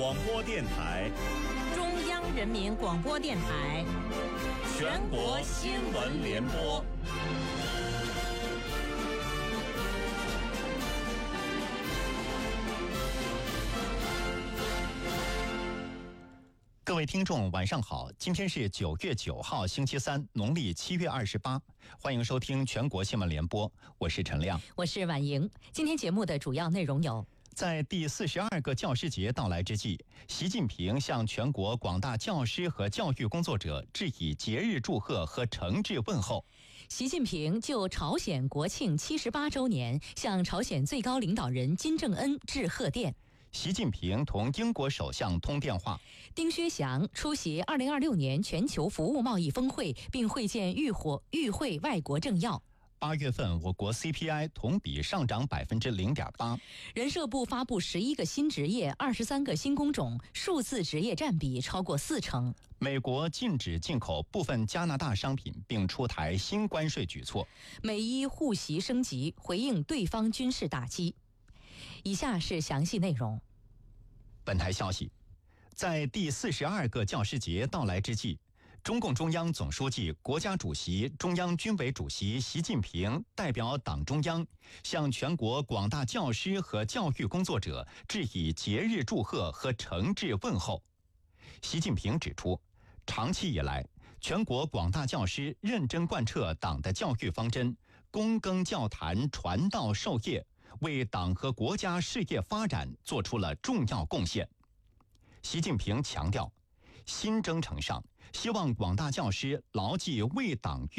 广播电台、 中央人民广播电台、 全国新闻联播。 各位听众晚上好，今天是9月9号星期三，农历7月28，欢迎收听全国新闻联播，我是陈亮， 我是婉莹。今天节目的主要内容有： 在第42个教师节到来之际，习近平向全国广大教师和教育工作者致以节日祝贺和诚挚问候。 习近平就朝鲜国庆78周年向朝鲜最高领导人金正恩致贺电。 习近平同英国首相通电话。 丁薛祥出席2026年全球服务贸易峰会，并会见与会外国政要。 8月份我国 CPI 同比上涨0.8%。 人社部发布11个新职业、23个新工种，数字职业占比超过40%。 美国禁止进口部分加拿大商品，并出台新关税举措。 美伊互袭升级，回应对方军事打击。以下是详细内容。 本台消息，在第42个教师节到来之际，中共中央总书记、国家主席、中央军委主席习近平代表党中央向全国广大教师和教育工作者致以节日祝贺和诚挚问候。习近平指出，长期以来，全国广大教师认真贯彻党的教育方针，躬耕教坛，传道授业，为党和国家事业发展做出了重要贡献。习近平强调，新征程上，希望广大教师牢记为党